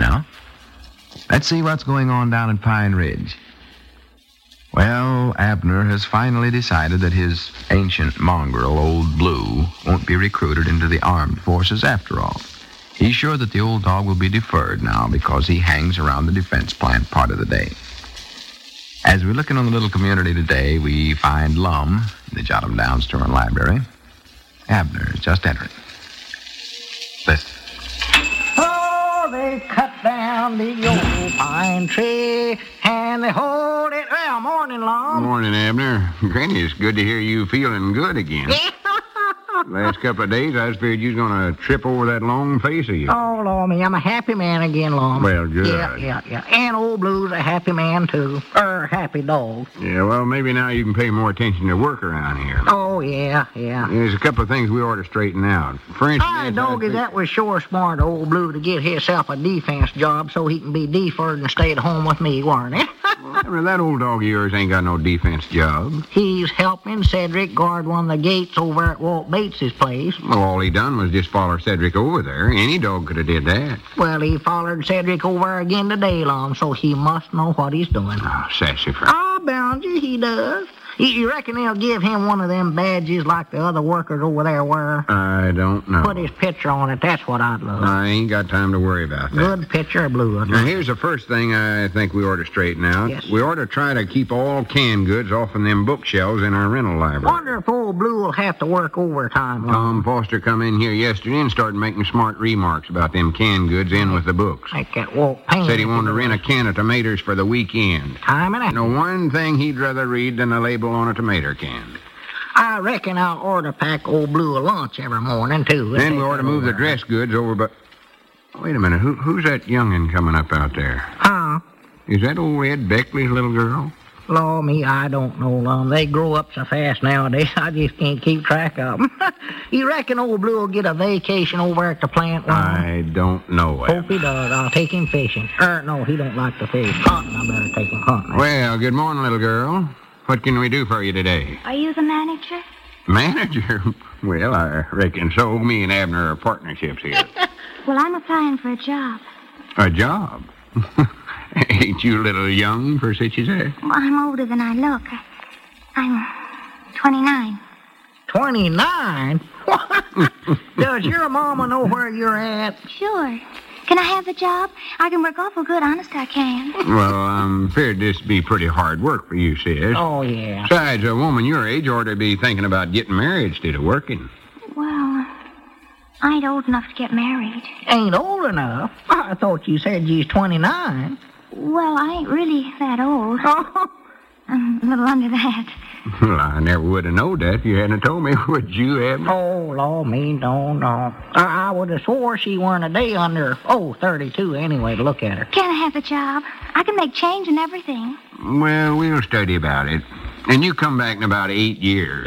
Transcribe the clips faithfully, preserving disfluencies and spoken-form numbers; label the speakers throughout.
Speaker 1: now. Let's see what's going on down at Pine Ridge. Well, Abner has finally decided that his ancient mongrel, Old Blue, won't be recruited into the armed forces after all. He's sure that the old dog will be deferred now because he hangs around the defense plant part of the day. As we look in on the little community today, we find Lum in the Jot 'em Down store and library. Abner is just entering. Listen.
Speaker 2: Oh, they cut down the old pine tree and they hold it. Well, morning, Lum.
Speaker 3: Morning, Abner. Granny, it's good to hear you feeling good again. Last couple of days, I was feared you was going to trip over that long face of yours.
Speaker 2: Oh, Lord, me, I'm a happy man again, Lum.
Speaker 3: Well, good.
Speaker 2: Yeah, yeah, yeah. And Old Blue's a happy man, too. Er, happy dog.
Speaker 3: Yeah, well, maybe now you can pay more attention to work around here.
Speaker 2: Oh, yeah, yeah.
Speaker 3: There's a couple of things we ought to straighten out. For instance...
Speaker 2: Hi, doggy,
Speaker 3: think...
Speaker 2: that was sure smart, Old Blue, to get himself a defense job so he can be deferred and stay at home with me, weren't it?
Speaker 3: Well, that old dog of yours ain't got no defense job.
Speaker 2: He's helping Cedric guard one of the gates over at Walt Bates's place.
Speaker 3: Well, all he done was just follow Cedric over there. Any dog could have did that.
Speaker 2: Well, he followed Cedric over again today, Lum, so he must know what he's doing.
Speaker 3: Oh, sassy friend.
Speaker 2: I'll bound you, he does. You, you reckon they'll give him one of them badges like the other workers over there wear?
Speaker 3: I don't know.
Speaker 2: Put his picture on it, that's what I'd love.
Speaker 3: I ain't got time to worry about that.
Speaker 2: Good picture of Blue.
Speaker 3: Now, here's the first thing I think we ought to straighten out.
Speaker 2: Yes.
Speaker 3: We ought to try to keep all canned goods off of them bookshelves in our rental library.
Speaker 2: Wonder if Old Blue will have to work overtime, Lum.
Speaker 3: Tom Foster come in here yesterday and started making smart remarks about them canned goods in with the books.
Speaker 2: Like that Walt Payne.
Speaker 3: Said he wanted to rent a can of tomatoes for the weekend.
Speaker 2: Time and a
Speaker 3: No one thing he'd rather read than a label on a tomato can.
Speaker 2: I reckon I'll order pack Old Blue a lunch every morning, too.
Speaker 3: Then we ought to move the dress goods over, but... Wait a minute, Who, who's that youngin' coming up out there?
Speaker 2: Huh?
Speaker 3: Is that old Ed Beckley's little girl?
Speaker 2: Law me, I don't know, Lum. They grow up so fast nowadays, I just can't keep track of them. You reckon Old Blue will get a vacation over at the plant, Lum?
Speaker 3: I don't know. Ed.
Speaker 2: Hope he does. I'll take him fishing. Er, no, he don't like to fish. Hunting, I better take him hunting.
Speaker 3: Well, good morning, little girl. What can we do for you today?
Speaker 4: Are you the manager?
Speaker 3: Manager? Well, I reckon so. Me and Abner are partnerships here.
Speaker 4: Well, I'm applying for a job.
Speaker 3: A job? Ain't you a little young for such as that?
Speaker 4: Well, I'm older than I look. I'm twenty-nine.
Speaker 2: twenty-nine? What? Does your mama know where you're at?
Speaker 4: Sure. Can I have the job? I can work awful good, honest I can.
Speaker 3: Well, I'm feared this be pretty hard work for you, sis.
Speaker 2: Oh, yeah.
Speaker 3: Besides, a woman your age ought to be thinking about getting married instead of working.
Speaker 4: Well, I ain't old enough to get married.
Speaker 2: Ain't old enough? I thought you said you's twenty-nine.
Speaker 4: Well, I ain't really that old.
Speaker 2: Oh,
Speaker 4: I'm a little under that.
Speaker 3: Well, I never would have known that if you hadn't told me, would you, Abner?
Speaker 2: oh, Lord, me, no, no. I, I would have swore she weren't a day under, oh, thirty-two anyway, to look at her.
Speaker 4: Can I have the job? I can make change and everything.
Speaker 3: Well, we'll study about it. And you come back in about eight years.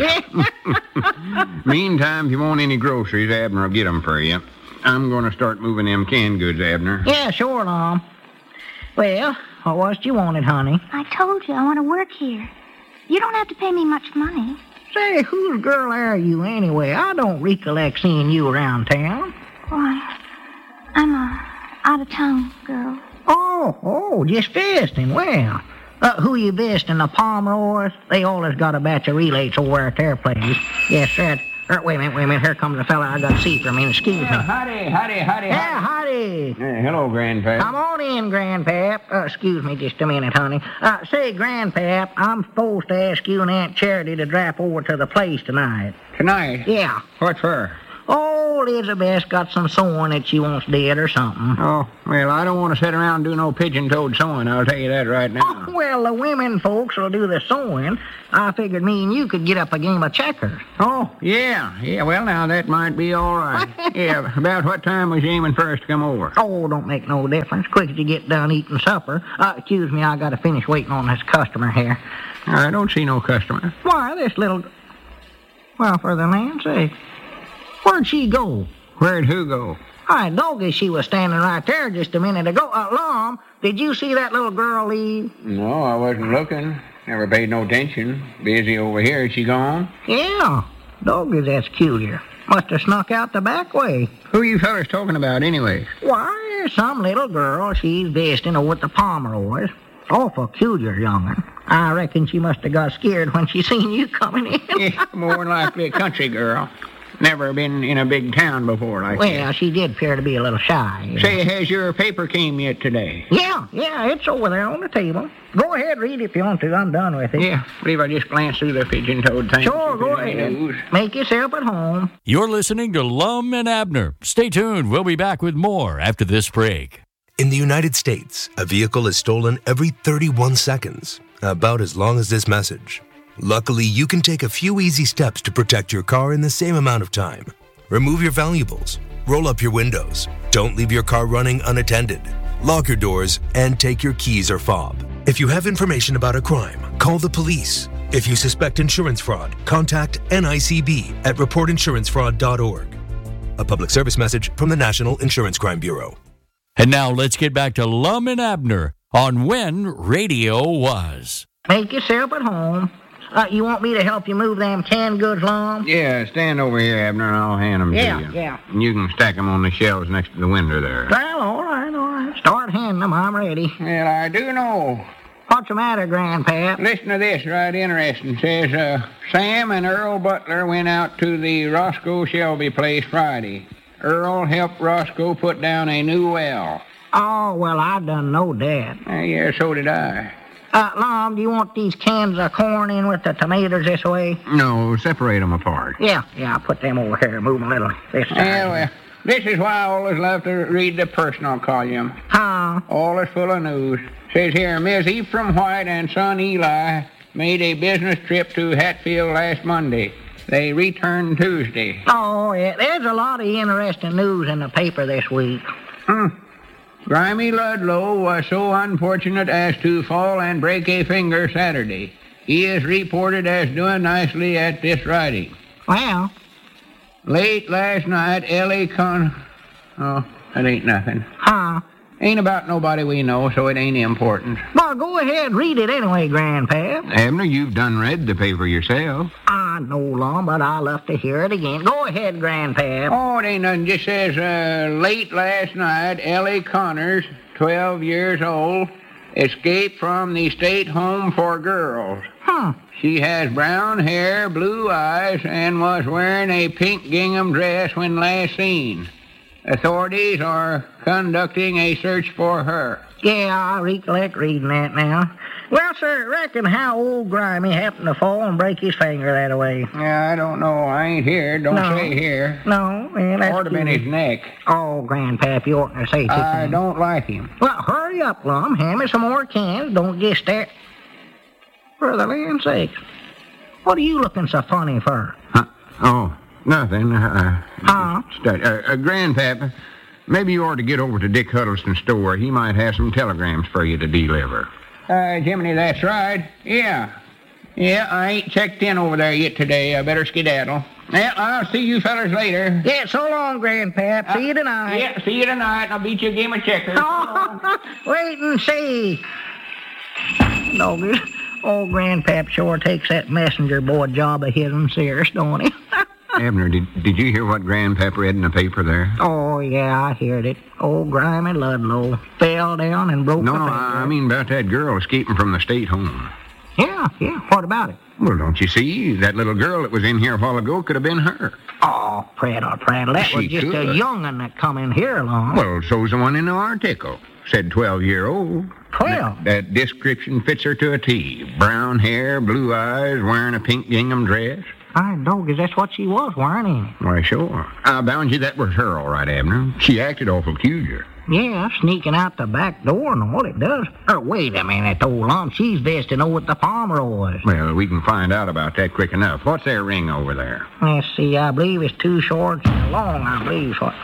Speaker 3: Meantime, if you want any groceries, Abner will get them for you. I'm going to start moving them canned goods, Abner.
Speaker 2: Yeah, sure, Lom. Well, what was it you wanted, honey?
Speaker 4: I told you I want to work here. You don't have to pay me much money.
Speaker 2: Say, whose girl are you anyway? I don't recollect seeing you around town.
Speaker 4: Why, I'm a out-of-town girl.
Speaker 2: Oh, oh, just visiting. Well, uh, who you visiting, the Pomeroys? They always got a batch of relays over at their place. Yes, sir. Er, wait a minute, wait a minute. Here comes the fella I got to see for a minute. Excuse me.
Speaker 3: Howdy, howdy, howdy.
Speaker 2: Yeah, howdy.
Speaker 3: Hey, hello, Grandpa.
Speaker 2: Come on in, Grandpap. Uh, excuse me just a minute, honey. Uh, say, Grandpap, I'm supposed to ask you and Aunt Charity to drop over to the place tonight.
Speaker 3: Tonight?
Speaker 2: Yeah.
Speaker 3: What for?
Speaker 2: Oh, Elizabeth's got some sewing that she wants did or something.
Speaker 3: Oh, well, I don't want to sit around and do no pigeon-toed sewing, I'll tell you that right now.
Speaker 2: Oh, well, the women folks will do the sewing. I figured me and you could get up a game of checkers.
Speaker 3: Oh, yeah. Yeah, well, now, that might be all right. Yeah, about what time was you aiming for us to come over?
Speaker 2: Oh, don't make no difference. Quick as you get done eating supper. Uh, excuse me, I got to finish waiting on this customer here.
Speaker 3: I don't see no customer.
Speaker 2: Why, this little... Well, for the land's sake. Where'd she go?
Speaker 3: Where'd who go?
Speaker 2: I doggy, she was standing right there just a minute ago. Uh, Lom, did you see that little girl leave?
Speaker 3: No, I wasn't looking. Never paid no attention. Busy over here. Is she gone?
Speaker 2: Yeah. Doggy, that's peculiar. Must have snuck out the back way.
Speaker 3: Who are you fellas talking about anyway?
Speaker 2: Why, some little girl. She's visiting over at the Pomeroys. Awful peculiar young'un. I reckon she must have got scared when she seen you coming in.
Speaker 3: Yeah, more than likely a country girl. Never been in a big town before like
Speaker 2: Well,
Speaker 3: that.
Speaker 2: she did appear to be a little shy. you know.
Speaker 3: Say, has your paper came yet today?
Speaker 2: Yeah, yeah, it's over there on the table. Go ahead, read it if you want to. I'm done with it.
Speaker 3: Yeah, I believe I just glanced through the pigeon-toed thing.
Speaker 2: Sure, go ahead. Make yourself at home.
Speaker 5: You're listening to Lum and Abner. Stay tuned. We'll be back with more after this break.
Speaker 6: In the United States, a vehicle is stolen every thirty-one seconds, about as long as this message. Luckily, you can take a few easy steps to protect your car in the same amount of time. Remove your valuables, roll up your windows, don't leave your car running unattended, lock your doors, and take your keys or fob. If you have information about a crime, call the police. If you suspect insurance fraud, contact N I C B at report insurance fraud dot org. A public service message from the National Insurance Crime Bureau.
Speaker 5: And now let's get back to Lum and Abner on When Radio Was.
Speaker 2: Make yourself at home. Uh, you want me to help you move them canned goods, Lum?
Speaker 3: Yeah, stand over here, Abner, and I'll hand them
Speaker 2: Yeah,
Speaker 3: to you.
Speaker 2: yeah.
Speaker 3: And you can stack them on the shelves next to the window there.
Speaker 2: Well, all right, all right. Start handing them. I'm ready.
Speaker 3: Well, I do know.
Speaker 2: What's the matter, Grandpap?
Speaker 3: Listen to this, right interesting. Says, uh, Sam and Earl Butler went out to the Roscoe Shelby place Friday. Earl helped Roscoe put down a new well.
Speaker 2: Oh, well, I done know that.
Speaker 3: Uh, yeah, so did I.
Speaker 2: Uh, Lum, do you want these cans of corn in with the tomatoes this way?
Speaker 3: No, separate them apart.
Speaker 2: Yeah, yeah, I'll put them over here. Move them a little this side.
Speaker 3: Yeah, well, this is why I always love to read the personal column.
Speaker 2: Huh?
Speaker 3: Always full of news. Says here, Miss Ephraim White and son Eli made a business trip to Hatfield last Monday. They returned Tuesday.
Speaker 2: Oh, yeah, there's a lot of interesting news in the paper this week.
Speaker 3: Hmm. Grimy Ludlow was so unfortunate as to fall and break a finger Saturday. He is reported as doing nicely at this writing.
Speaker 2: Well,
Speaker 3: Late last night, Ellie Con... Oh, that ain't nothing.
Speaker 2: huh?
Speaker 3: Ain't about nobody we know, so it ain't important.
Speaker 2: Well, go ahead, read it anyway, Grandpap.
Speaker 3: Abner, you've done read the paper yourself.
Speaker 2: I know, Lum, but I love to hear it again. Go ahead, Grandpap.
Speaker 3: Oh, it ain't nothing. Just says, uh, late last night, Ellie Connors, twelve years old, escaped from the state home for girls.
Speaker 2: Huh.
Speaker 3: She has brown hair, blue eyes, and was wearing a pink gingham dress when last seen. Authorities are conducting a search for her.
Speaker 2: Yeah, I recollect reading that now. Well, sir, reckon how old Grimy happened to fall and break his finger that way?
Speaker 3: Yeah, I don't know. I ain't here. Don't
Speaker 2: No.
Speaker 3: say here.
Speaker 2: No, well, that's
Speaker 3: Ought to been
Speaker 2: good.
Speaker 3: his neck.
Speaker 2: Oh, Grandpap, you oughtn't to say too
Speaker 3: I
Speaker 2: much.
Speaker 3: don't like him.
Speaker 2: Well, hurry up, Lum. Hand me some more cans. Don't get stare. For the land's sakes. What are you looking so funny for?
Speaker 3: Huh? Oh, nothing. Uh,
Speaker 2: Huh?
Speaker 3: Stud- uh, uh, Grandpap, maybe you ought to get over to Dick Huddleston's store. He might have some telegrams for you to deliver. Uh, Jiminy, that's right. Yeah. Yeah, I ain't checked in over there yet today. I better skedaddle. Well, I'll see you fellas later.
Speaker 2: Yeah, so long, Grandpap. See you tonight.
Speaker 3: Yeah, see you tonight. I'll beat you a game of checkers.
Speaker 2: Wait and see. Doggy. Old Grandpap sure takes that messenger boy job of his serious, don't he?
Speaker 3: Abner, did, did you hear what Grandpap read in the paper there?
Speaker 2: Oh, yeah, I heard it. Old Grimy Ludlow fell down and broke
Speaker 3: No,
Speaker 2: the
Speaker 3: no,
Speaker 2: finger.
Speaker 3: I mean about that girl escaping from the state home.
Speaker 2: Yeah, yeah, what about it?
Speaker 3: Well, don't you see? That little girl that was in here a while ago could have been her.
Speaker 2: Oh, prattle, prattle, that was
Speaker 3: She
Speaker 2: just
Speaker 3: could.
Speaker 2: a young'un that come in here along.
Speaker 3: Well, so's the one in the article. Said twelve-year-old.
Speaker 2: Twelve?
Speaker 3: That, that description fits her to a T. Brown hair, blue eyes, wearing a pink gingham dress.
Speaker 2: I know, 'cause that's what she was wearing, ain't it?
Speaker 3: Why, sure. I bound you that was her, all right, Abner. She acted awful peculiar.
Speaker 2: Yeah, sneaking out the back door and all it does. Oh, wait a minute, old Lum. She's visiting over at the Pomeroys.
Speaker 3: Well, we can find out about that quick enough. What's their ring over there?
Speaker 2: Let's see, I believe it's two shorts and a long, I believe. So,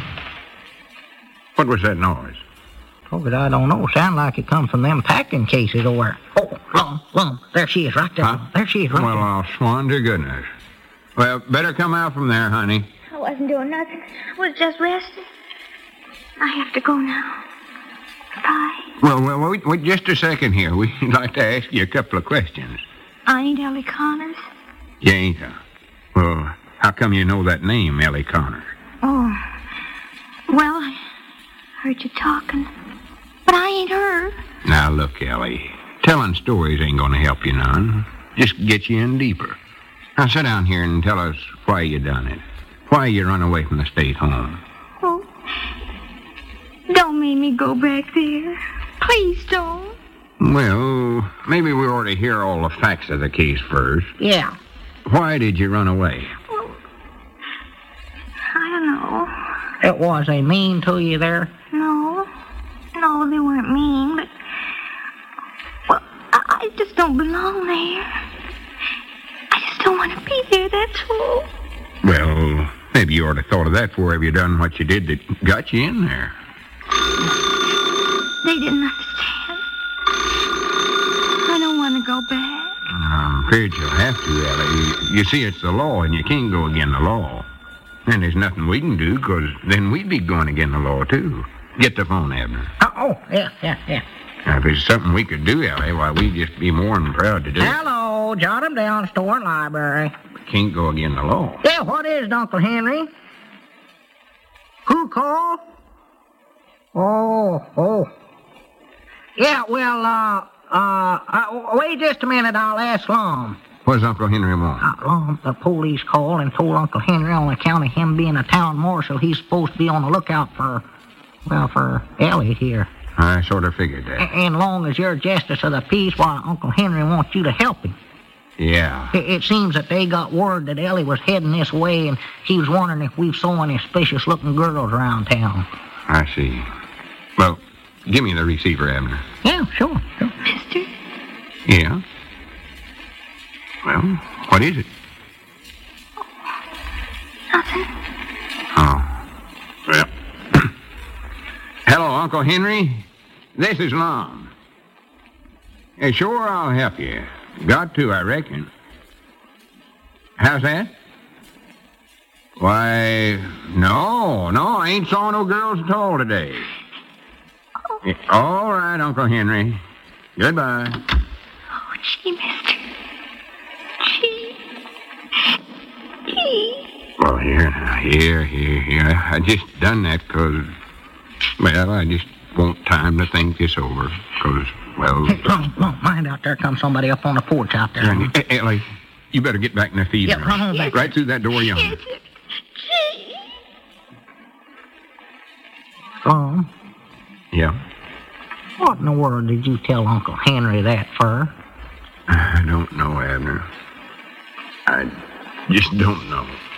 Speaker 3: What was that noise?
Speaker 2: oh, but I don't know. Sound like it comes from them packing cases over there. Oh, Lum, Lum. There she is, right there.
Speaker 3: Huh?
Speaker 2: There she is, right
Speaker 3: Well,
Speaker 2: there.
Speaker 3: I'll swan to goodness. Well, better come out from there, honey.
Speaker 4: I wasn't doing nothing. I was just resting. I have to go now. Bye.
Speaker 3: Well, well, wait, wait just a second here. We'd like to ask you a couple of questions.
Speaker 4: I ain't Ellie Connors.
Speaker 3: You ain't, uh, well, How come you know that name, Ellie Connors?
Speaker 4: Oh, well, I heard you talking, but I ain't her.
Speaker 3: Now, look, Ellie, telling stories ain't going to help you none. Just get you in deeper. Now, sit down here and tell us why you done it. Why you run away from the state home.
Speaker 4: Oh, don't make me go back there. Please don't.
Speaker 3: Well, maybe we ought to hear all the facts of the case first.
Speaker 2: Yeah.
Speaker 3: Why did you run away?
Speaker 4: Well, I don't know.
Speaker 2: It was they mean to you there?
Speaker 4: No. No, they weren't mean, but... Well, I, I just don't belong there. I just don't want to be there, that's all.
Speaker 3: Well, maybe you ought to thought of that before have you done what you did that got you in there.
Speaker 4: They didn't understand. I don't want to go back.
Speaker 3: I'm afraid you'll have to, Ellie. You see, it's the law, and you can't go against the law. And there's nothing we can do, because then we'd be going against the law, too. Get the phone, Abner.
Speaker 2: Oh, oh yeah, yeah, yeah.
Speaker 3: Now, if there's something we could do, Ellie, why, we'd just be more than proud to do it.
Speaker 2: Hello, jot 'em down, store and library.
Speaker 3: Can't go against the law.
Speaker 2: Yeah, what is it, Uncle Henry? Who called? Oh, oh. Yeah, well, uh, uh, uh, wait just a minute, I'll ask Lum.
Speaker 3: What does Uncle Henry want?
Speaker 2: Uh, Lum, the police called and told Uncle Henry on account of him being a town marshal, he's supposed to be on the lookout for, well, for Ellie here.
Speaker 3: I sort of figured that.
Speaker 2: A- And long as you're justice of the peace, why, Uncle Henry wants you to help him.
Speaker 3: Yeah.
Speaker 2: It, it seems that they got word that Ellie was heading this way, and he was wondering if we've saw any suspicious-looking girls around town.
Speaker 3: I see. Well, give me the receiver, Abner.
Speaker 2: Yeah, sure, sure.
Speaker 4: Mister?
Speaker 3: Yeah? Well, what is it?
Speaker 4: Nothing.
Speaker 3: Oh. Well. Hello, Uncle Henry. This is Lum. Hey, sure, I'll help you. Got to, I reckon. How's that? Why, no, no, I ain't saw no girls at all today. Yeah, all right, Uncle Henry. Goodbye.
Speaker 4: Oh, gee, mister. Gee. Gee.
Speaker 3: Well, here, now, here, here, here. I just done that because, well, I just want time to think this over. Because, well...
Speaker 2: Hey, Lum, Lum, mind out there comes somebody up on the porch out there.
Speaker 3: Hey, Ellie, you better get back in the feed
Speaker 2: Yeah,
Speaker 3: room.
Speaker 2: run on back.
Speaker 3: Right through that door yonder.
Speaker 4: Yes, sir. Gee.
Speaker 2: Lum,
Speaker 3: Yeah?
Speaker 2: what in the world did you tell Uncle Henry that for?
Speaker 3: I don't know, Abner. I just don't know.